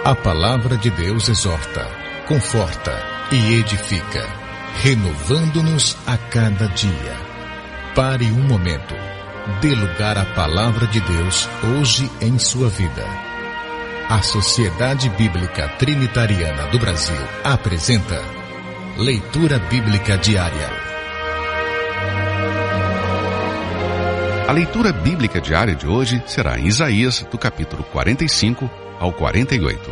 A palavra de Deus exorta, conforta e edifica, renovando-nos a cada dia. Pare um momento. Dê lugar à palavra de Deus hoje em sua vida. A Sociedade Bíblica Trinitariana do Brasil apresenta Leitura Bíblica Diária. A leitura bíblica diária de hoje será em Isaías, do capítulo 45 ao 48.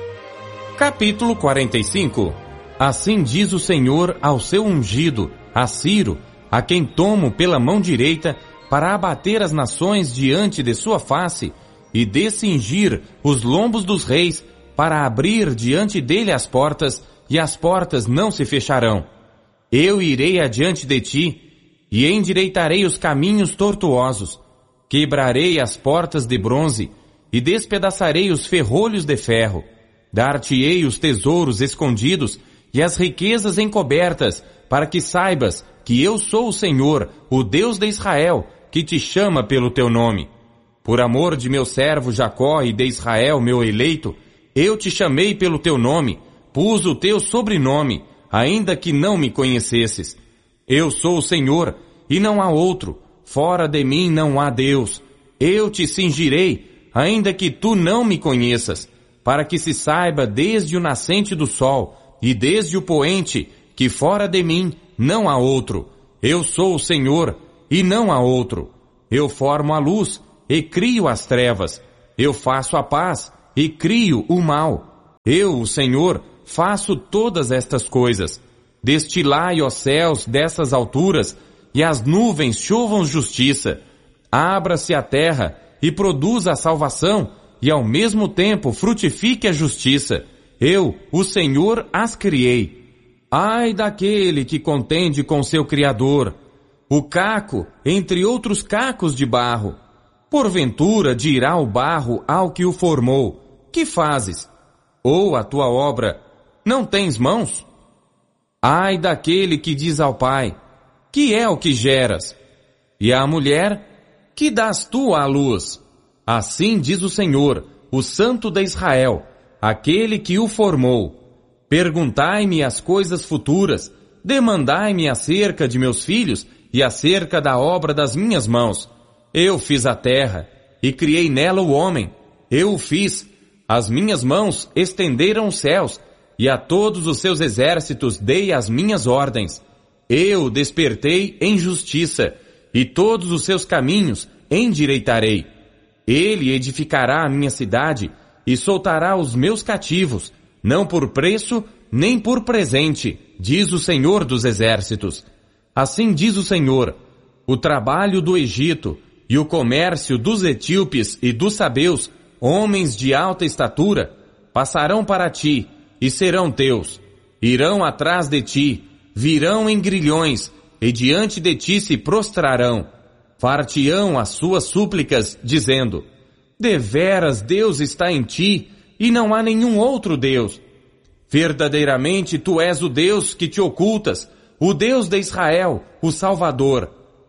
Capítulo 45. Assim diz o Senhor ao seu ungido, a Ciro, a quem tomo pela mão direita, para abater as nações diante de sua face, e descingir os lombos dos reis, para abrir diante dele as portas, e as portas não se fecharão. Eu irei adiante de ti, e endireitarei os caminhos tortuosos, quebrarei as portas de bronze, e despedaçarei os ferrolhos de ferro, dar-te-ei os tesouros escondidos, e as riquezas encobertas, para que saibas que eu sou o Senhor, o Deus de Israel, que te chama pelo teu nome. Por amor de meu servo Jacó e de Israel, meu eleito, eu te chamei pelo teu nome, pus o teu sobrenome, ainda que não me conhecesses. Eu sou o Senhor, e não há outro, fora de mim não há Deus. Eu te cingirei, ainda que tu não me conheças, para que se saiba desde o nascente do sol, e desde o poente, que fora de mim não há outro. Eu sou o Senhor, e não há outro. Eu formo a luz, e crio as trevas. Eu faço a paz, e crio o mal. Eu, o Senhor, faço todas estas coisas. Destilai, ó céus, dessas alturas, e as nuvens chovam justiça. Abra-se a terra, e produza a salvação, e ao mesmo tempo frutifique a justiça. Eu, o Senhor, as criei. Ai daquele que contende com seu Criador, o caco entre outros cacos de barro. Porventura dirá o barro ao que o formou: que fazes? Ou a tua obra: não tens mãos? Ai daquele que diz ao pai: que é o que geras? E à mulher: que dás tu à luz? Assim diz o Senhor, o Santo de Israel, aquele que o formou. Perguntai-me as coisas futuras, demandai-me acerca de meus filhos e acerca da obra das minhas mãos. Eu fiz a terra, e criei nela o homem. Eu o fiz. As minhas mãos estenderam os céus, e a todos os seus exércitos dei as minhas ordens. Eu despertei em justiça, e todos os seus caminhos endireitarei. Ele edificará a minha cidade, e soltará os meus cativos, não por preço, nem por presente, diz o Senhor dos exércitos. Assim diz o Senhor: o trabalho do Egito e o comércio dos etíopes e dos sabeus, homens de alta estatura, passarão para ti e serão teus. Irão atrás de ti, virão em grilhões, e diante de ti se prostrarão. Far-te-ão as suas súplicas, dizendo: deveras Deus está em ti, e não há nenhum outro Deus. Verdadeiramente tu és o Deus que te ocultas, o Deus de Israel, o Salvador.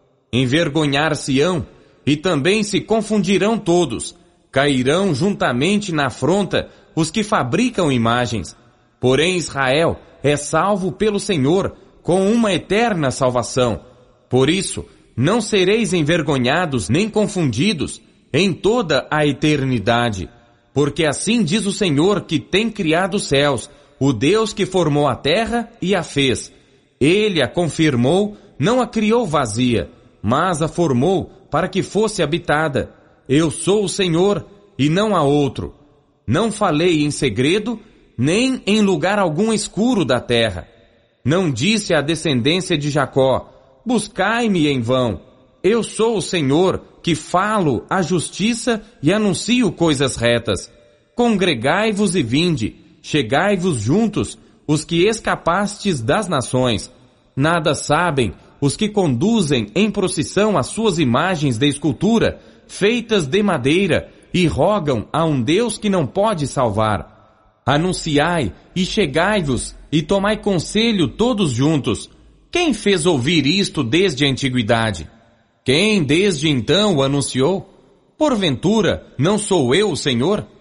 Envergonhar-se-ão, e também se confundirão todos. Cairão juntamente na afronta os que fabricam imagens. Porém Israel é salvo pelo Senhor, com uma eterna salvação. Por isso, não sereis envergonhados nem confundidos em toda a eternidade. Porque assim diz o Senhor que tem criado os céus, o Deus que formou a terra e a fez. Ele a confirmou, não a criou vazia, mas a formou para que fosse habitada. Eu sou o Senhor, e não há outro. Não falei em segredo, nem em lugar algum escuro da terra. Não disse à descendência de Jacó: buscai-me em vão. Eu sou o Senhor, que falo a justiça e anuncio coisas retas. Congregai-vos e vinde, chegai-vos juntos, os que escapastes das nações. Nada sabem os que conduzem em procissão as suas imagens de escultura, feitas de madeira, e rogam a um Deus que não pode salvar. Anunciai e chegai-vos, e tomai conselho todos juntos. Quem fez ouvir isto desde a antiguidade? Quem desde então o anunciou? Porventura, não sou eu o Senhor?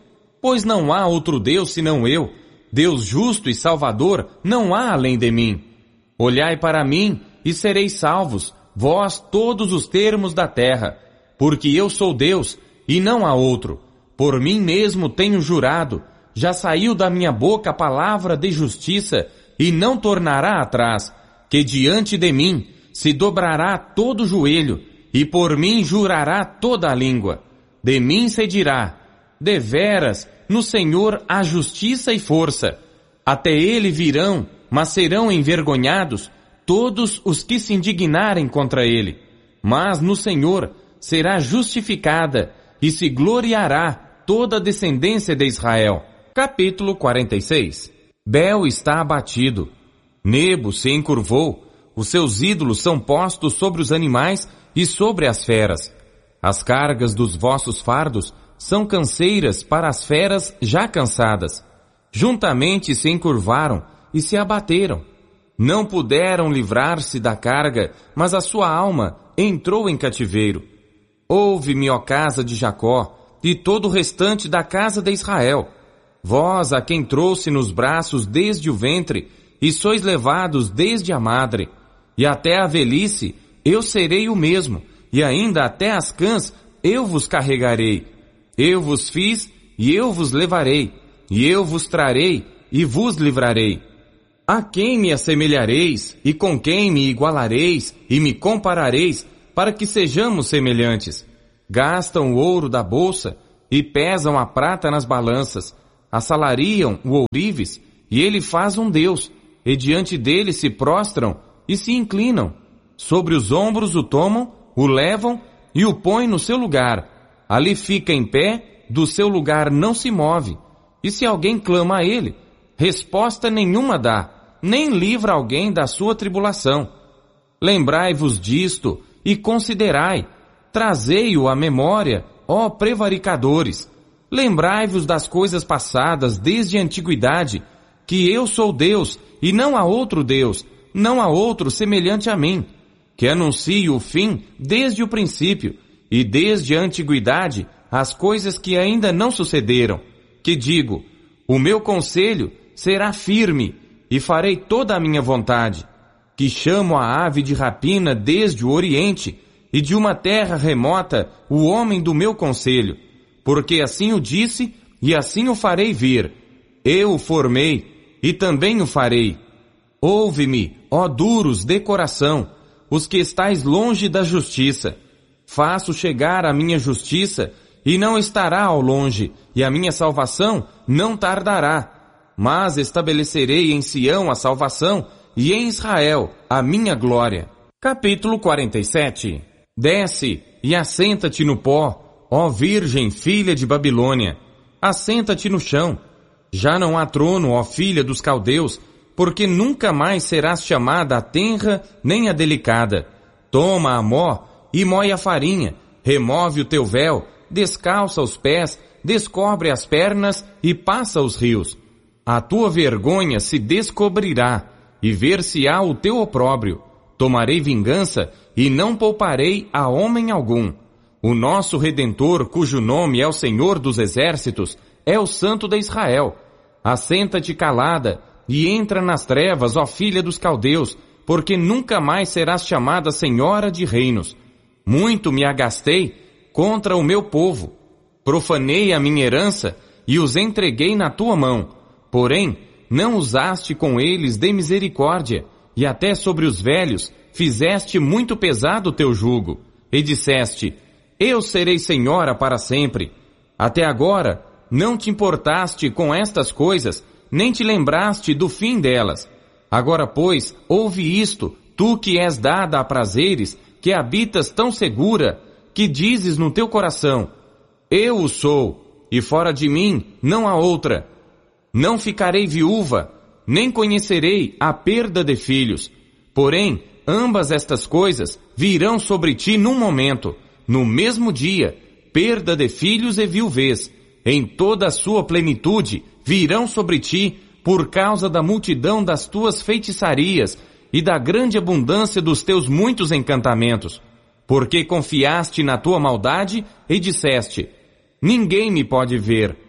pois não há outro Deus senão eu, Deus justo e salvador, não há além de mim. Olhai para mim e sereis salvos, vós todos os termos da terra, porque eu sou Deus e não há outro. Por mim mesmo tenho jurado, já saiu da minha boca a palavra de justiça e não tornará atrás, que diante de mim se dobrará todo o joelho e por mim jurará toda a língua. De mim se dirá, deveras, no Senhor há justiça e força. Até ele virão, mas serão envergonhados todos os que se indignarem contra ele. Mas no Senhor será justificada e se gloriará toda a descendência de Israel. Capítulo 46. Bel está abatido. Nebo se encurvou. Os seus ídolos são postos sobre os animais e sobre as feras. As cargas dos vossos fardos são canseiras para as feras já cansadas. Juntamente se encurvaram e se abateram. Não puderam livrar-se da carga, mas a sua alma entrou em cativeiro. Ouve-me, ó casa de Jacó, e todo o restante da casa de Israel. Vós, a quem trouxe nos braços desde o ventre, e sois levados desde a madre, e até a velhice eu serei o mesmo, e ainda até as cãs eu vos carregarei. Eu vos fiz, e eu vos levarei, e eu vos trarei, e vos livrarei. A quem me assemelhareis, e com quem me igualareis, e me comparareis, para que sejamos semelhantes? Gastam o ouro da bolsa, e pesam a prata nas balanças, assalariam o ourives, e ele faz um Deus, e diante dele se prostram e se inclinam. Sobre os ombros o tomam, o levam e o põem no seu lugar. Ali fica em pé, do seu lugar não se move. E se alguém clama a ele, resposta nenhuma dá, nem livra alguém da sua tribulação. Lembrai-vos disto e considerai, trazei-o à memória, ó prevaricadores. Lembrai-vos das coisas passadas desde a antiguidade, que eu sou Deus e não há outro Deus, não há outro semelhante a mim, que anuncio o fim desde o princípio e desde a antiguidade as coisas que ainda não sucederam, que digo, o meu conselho será firme e farei toda a minha vontade, que chamo a ave de rapina desde o oriente e de uma terra remota o homem do meu conselho, porque assim o disse e assim o farei vir. Eu o formei e também o farei. Ouve-me, ó duros de coração, os que estáis longe da justiça. Faço chegar a minha justiça e não estará ao longe, e a minha salvação não tardará. Mas estabelecerei em Sião a salvação e em Israel a minha glória. Capítulo 47. Desce e assenta-te no pó, ó virgem filha de Babilônia. Assenta-te no chão. Já não há trono, ó filha dos caldeus, porque nunca mais serás chamada a tenra nem a delicada. Toma a mó e moe a farinha, remove o teu véu, descalça os pés, descobre as pernas e passa os rios. A tua vergonha se descobrirá, e ver-se-á o teu opróbrio. Tomarei vingança, e não pouparei a homem algum. O nosso Redentor, cujo nome é o Senhor dos Exércitos, é o Santo de Israel. Assenta-te calada, e entra nas trevas, ó filha dos caldeus, porque nunca mais serás chamada senhora de reinos. Muito me agastei contra o meu povo. Profanei a minha herança, e os entreguei na tua mão. Porém, não usaste com eles de misericórdia, e até sobre os velhos fizeste muito pesado o teu jugo, e disseste, eu serei senhora para sempre. Até agora não te importaste com estas coisas, nem te lembraste do fim delas. Agora, pois, ouve isto, tu que és dada a prazeres, que habitas tão segura, que dizes no teu coração, eu o sou, e fora de mim não há outra. Não ficarei viúva, nem conhecerei a perda de filhos. Porém, ambas estas coisas virão sobre ti num momento, no mesmo dia, perda de filhos e viuvez. Em toda a sua plenitude virão sobre ti, por causa da multidão das tuas feitiçarias e da grande abundância dos teus muitos encantamentos. Porque confiaste na tua maldade e disseste, ninguém me pode ver.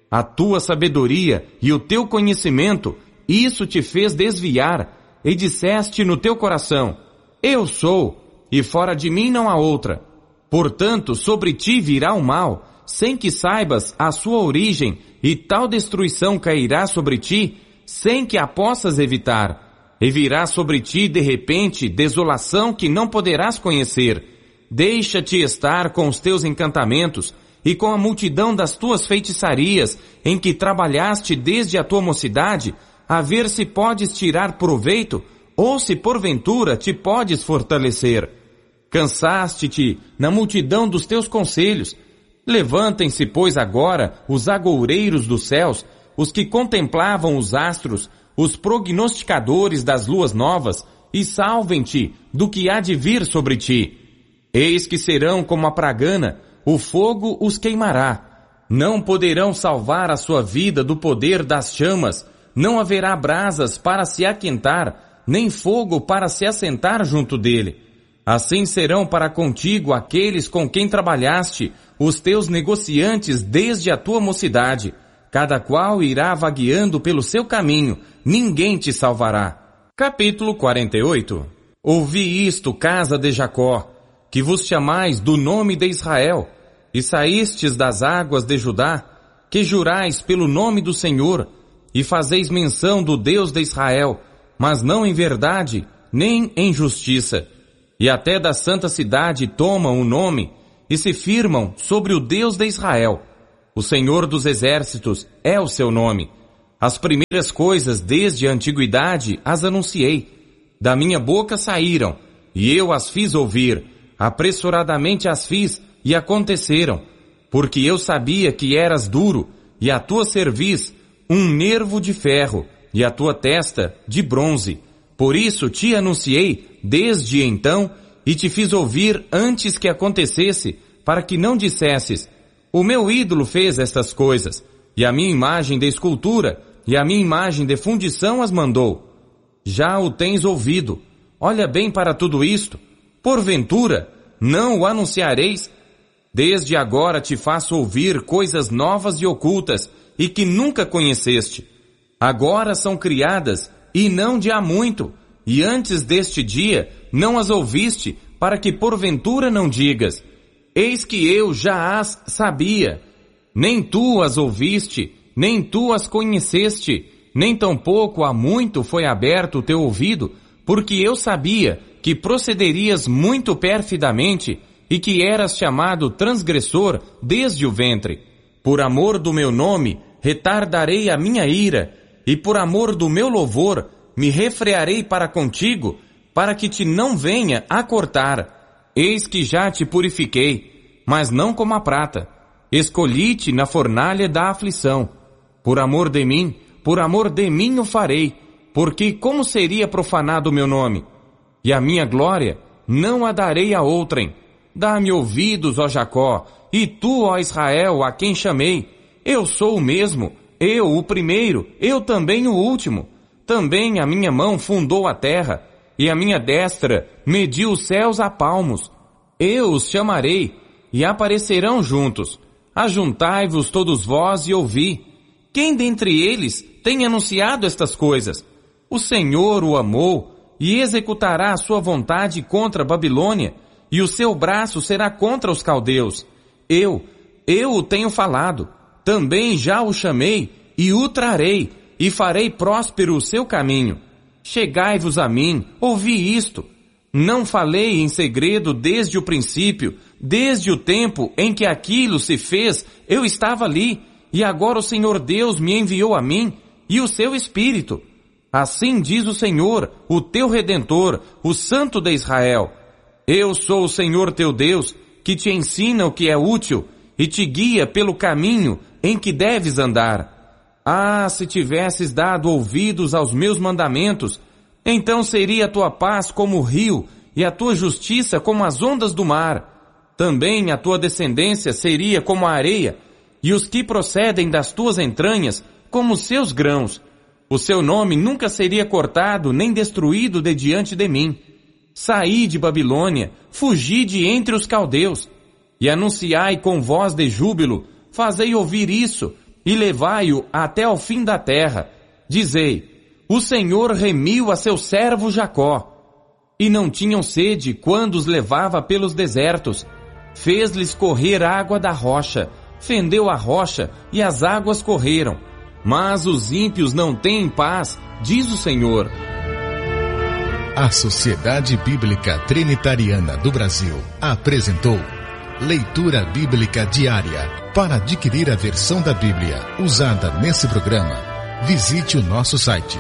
A tua sabedoria e o teu conhecimento, isso te fez desviar, e disseste no teu coração: eu sou, e fora de mim não há outra. Portanto, sobre ti virá o mal, sem que saibas a sua origem, e tal destruição cairá sobre ti, sem que a possas evitar. E virá sobre ti, de repente, desolação que não poderás conhecer. Deixa-te estar com os teus encantamentos, e com a multidão das tuas feitiçarias, em que trabalhaste desde a tua mocidade, a ver se podes tirar proveito, ou se porventura te podes fortalecer. Cansaste-te na multidão dos teus conselhos. Levantem-se, pois, agora os agoureiros dos céus, os que contemplavam os astros, os prognosticadores das luas novas, e salvem-te do que há de vir sobre ti. Eis que serão como a pragana, o fogo os queimará. Não poderão salvar a sua vida do poder das chamas, não haverá brasas para se aquentar, nem fogo para se assentar junto dele. Assim serão para contigo aqueles com quem trabalhaste, os teus negociantes desde a tua mocidade. Cada qual irá vagueando pelo seu caminho, ninguém te salvará. Capítulo 48. Ouvi isto, casa de Jacó, que vos chamais do nome de Israel, e saístes das águas de Judá, que jurais pelo nome do Senhor, e fazeis menção do Deus de Israel, mas não em verdade, nem em justiça. E até da santa cidade tomam o nome, e se firmam sobre o Deus de Israel. O Senhor dos exércitos é o seu nome. As primeiras coisas desde a antiguidade as anunciei. Da minha boca saíram, e eu as fiz ouvir. Apressuradamente as fiz, e aconteceram. Porque eu sabia que eras duro, e a tua cerviz um nervo de ferro, e a tua testa de bronze. Por isso te anunciei desde então, e te fiz ouvir antes que acontecesse, para que não dissesses: o meu ídolo fez estas coisas, e a minha imagem de escultura, e a minha imagem de fundição as mandou. Já o tens ouvido. Olha bem para tudo isto. Porventura, não o anunciareis? Desde agora te faço ouvir coisas novas e ocultas, e que nunca conheceste. Agora são criadas, e não de há muito, e antes deste dia não as ouviste, para que porventura não digas: eis que eu já as sabia. Nem tu as ouviste, nem tu as conheceste, nem tampouco há muito foi aberto o teu ouvido, porque eu sabia que procederias muito perfidamente, e que eras chamado transgressor desde o ventre. Por amor do meu nome, retardarei a minha ira, e por amor do meu louvor, me refrearei para contigo, para que te não venha a cortar. Eis que já te purifiquei, mas não como a prata. Escolhi-te na fornalha da aflição. Por amor de mim o farei, porque como seria profanado o meu nome? E a minha glória não a darei a outrem. Dá-me ouvidos, ó Jacó, e tu, ó Israel, a quem chamei. Eu sou o mesmo, eu o primeiro, eu também o último. Também a minha mão fundou a terra, e a minha destra mediu os céus a palmos. Eu os chamarei, e aparecerão juntos. Ajuntai-vos todos vós e ouvi. Quem dentre eles tem anunciado estas coisas? O Senhor o amou, e executará a sua vontade contra a Babilônia, e o seu braço será contra os caldeus. Eu o tenho falado, também já o chamei, e o trarei, e farei próspero o seu caminho. Chegai-vos a mim, ouvi isto. Não falei em segredo desde o princípio, desde o tempo em que aquilo se fez, eu estava ali, e agora o Senhor Deus me enviou a mim, e o seu Espírito. Assim diz o Senhor, o teu Redentor, o Santo de Israel. Eu sou o Senhor teu Deus, que te ensina o que é útil, e te guia pelo caminho em que deves andar. Ah, se tivesses dado ouvidos aos meus mandamentos, então seria a tua paz como o rio, e a tua justiça como as ondas do mar. Também a tua descendência seria como a areia, e os que procedem das tuas entranhas como os seus grãos. O seu nome nunca seria cortado nem destruído de diante de mim. Saí de Babilônia, fugi de entre os caldeus, e anunciai com voz de júbilo, fazei ouvir isso, e levai-o até ao fim da terra. Dizei: o Senhor remiu a seu servo Jacó. E não tinham sede quando os levava pelos desertos. Fez-lhes correr água da rocha, fendeu a rocha e as águas correram. Mas os ímpios não têm paz, diz o Senhor. A Sociedade Bíblica Trinitariana do Brasil apresentou Leitura Bíblica Diária. Para adquirir a versão da Bíblia usada nesse programa, visite o nosso site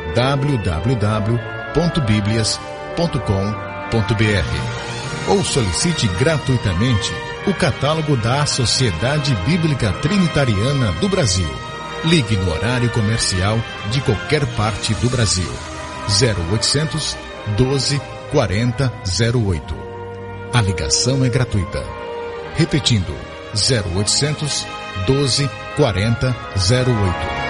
www.biblias.com.br ou solicite gratuitamente o catálogo da Sociedade Bíblica Trinitariana do Brasil. Ligue no horário comercial de qualquer parte do Brasil. 0800 12 40 08. A ligação é gratuita. Repetindo, 0800 12 40 08.